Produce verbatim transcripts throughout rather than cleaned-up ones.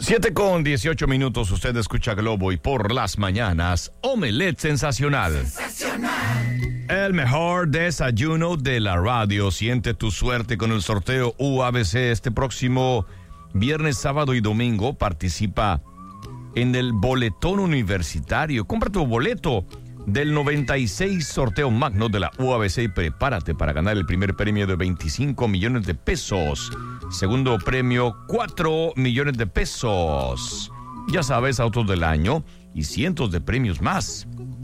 siete con dieciocho minutos, usted escucha Globo y por las mañanas, Omelette Sensacional. Sensacional. El mejor desayuno de la radio. Siente tu suerte con el sorteo U A B C este próximo viernes, sábado y domingo. Participa en el boletón universitario. Compra tu boleto del noventa y seis sorteo magno de la U A B C y prepárate para ganar el primer premio de veinticinco millones de pesos. Segundo premio, cuatro millones de pesos. Ya sabes, autos del año y cientos de premios más.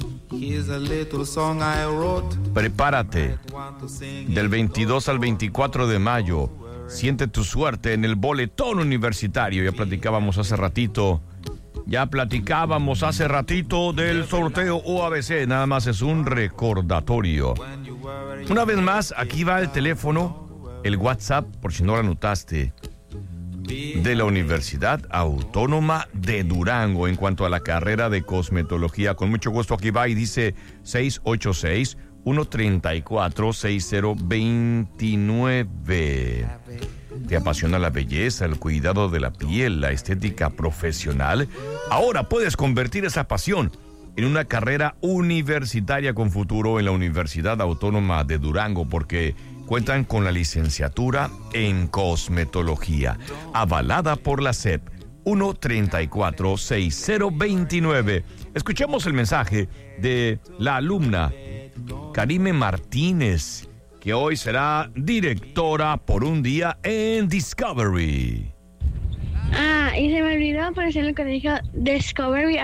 Prepárate. Del veintidós al veinticuatro de mayo, siente tu suerte en el boletón universitario. Ya platicábamos hace ratito. Ya platicábamos hace ratito del sorteo U A B C. Nada más es un recordatorio. Una vez más, aquí va el teléfono, el WhatsApp, por si no lo anotaste, de la Universidad Autónoma de Durango en cuanto a la carrera de cosmetología. Con mucho gusto aquí va y dice seis ocho seis, uno tres cuatro, seis cero dos nueve. ¿Te apasiona la belleza, el cuidado de la piel, la estética profesional? Ahora puedes convertir esa pasión en una carrera universitaria con futuro en la Universidad Autónoma de Durango, porque cuentan con la licenciatura en cosmetología, avalada por la S E P. uno tres cuatro, seis cero dos nueve. Escuchemos el mensaje de la alumna Karime Martínez, que hoy será directora por un día en Discovery. Ah, y se me olvidó aparecer lo que dijo Discovery.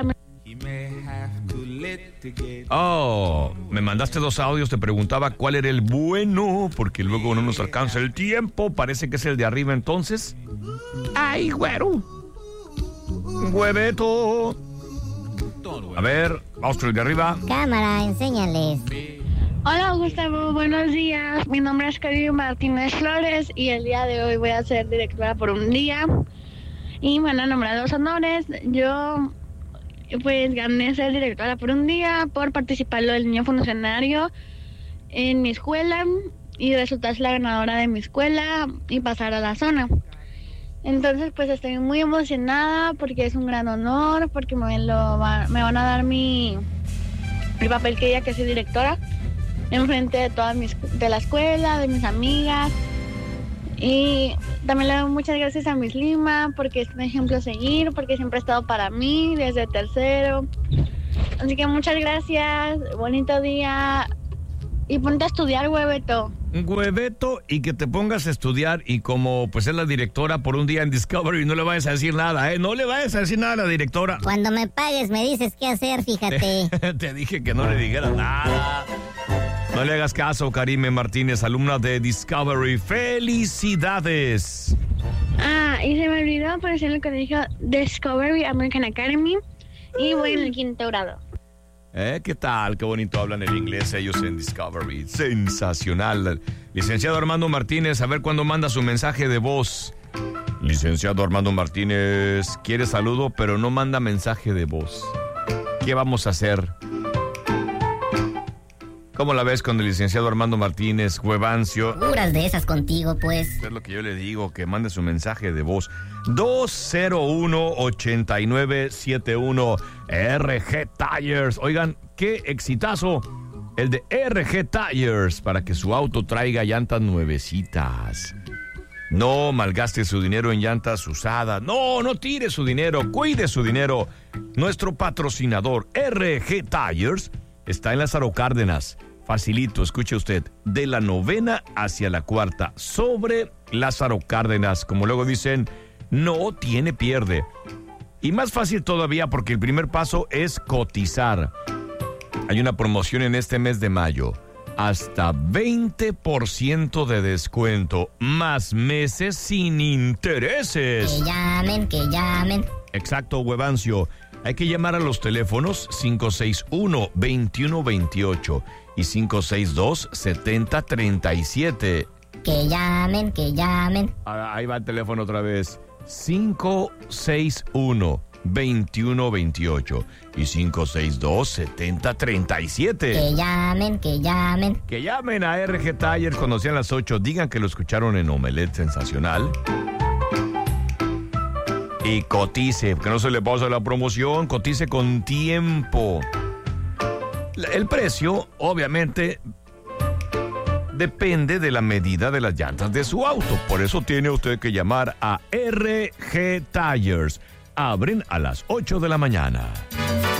Oh, me mandaste dos audios, te preguntaba cuál era el bueno, porque luego no nos alcanza el tiempo. Parece que es el de arriba entonces. ¡Ay, güero! ¡Hueveto! A ver, vamos con el de arriba. Cámara, enséñales. Hola Gustavo, buenos días. Mi nombre es Karime Martínez Flores y el día de hoy voy a ser directora por un día y me van a nombrar dos honores. Yo pues gané ser directora por un día por participar en el niño funcionario en mi escuela y resultar la ganadora de mi escuela y pasar a la zona. Entonces pues estoy muy emocionada porque es un gran honor, porque me, lo va, me van a dar mi, mi papel que ella que soy directora enfrente de todas mis, de la escuela, de mis amigas. Y también le doy muchas gracias a Miss Lima porque es un ejemplo a seguir, porque siempre ha estado para mí desde tercero. Así que muchas gracias, bonito día y ponte a estudiar, hueveto. Hueveto, y que te pongas a estudiar, y como pues es la directora por un día en Discovery, no le vayas a decir nada, ¿eh? No le vayas a decir nada a la directora. Cuando me pagues me dices qué hacer, fíjate. Te, te dije que no le dijeras nada. No le hagas caso, Karime Martínez, alumna de Discovery. ¡Felicidades! Ah, y se me olvidó aparecer lo que dijo Discovery American Academy y voy en el quinto grado. ¿Eh? ¿Qué tal? Qué bonito hablan el inglés ellos en Discovery. Sensacional. Licenciado Armando Martínez, a ver cuándo manda su mensaje de voz. Licenciado Armando Martínez, quiere saludo, pero no manda mensaje de voz. ¿Qué vamos a hacer? ¿Cómo la ves con el licenciado Armando Martínez, Huevancio? Puras de esas contigo, pues. Es lo que yo le digo, que mande su mensaje de voz. dos cero uno, ocho nueve siete uno R G Tires. Oigan, qué exitazo el de R G Tires para que su auto traiga llantas nuevecitas. No malgaste su dinero en llantas usadas. No, no tire su dinero, cuide su dinero. Nuestro patrocinador R G Tires está en Lázaro Cárdenas. Facilito, escuche usted, de la novena hacia la cuarta, sobre Lázaro Cárdenas. Como luego dicen, no tiene pierde. Y más fácil todavía porque el primer paso es cotizar. Hay una promoción en este mes de mayo. Hasta veinte por ciento de descuento, más meses sin intereses. Que llamen, que llamen. Exacto, Huevancio. Hay que llamar a los teléfonos cinco seis uno, veintiuno veintiocho y cinco seis dos, setenta treinta y siete. Que llamen, que llamen. Ahí va el teléfono otra vez. cinco seis uno, veintiuno veintiocho y cinco seis dos, setenta treinta y siete. Que llamen, que llamen. Que llamen a R G Tires cuando sean las ocho. Digan que lo escucharon en Omelette Sensacional. Y cotice, que no se le pase la promoción, cotice con tiempo. El precio, obviamente, depende de la medida de las llantas de su auto. Por eso tiene usted que llamar a R G Tires. Abren a las ocho de la mañana.